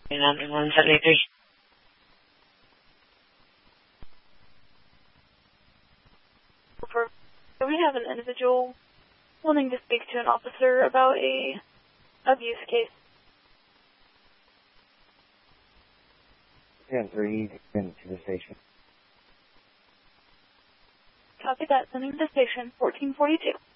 173. So we have an individual wanting to speak to an officer about a abuse case. 10-3, send to the station. Copy that, sending to the station, 1442.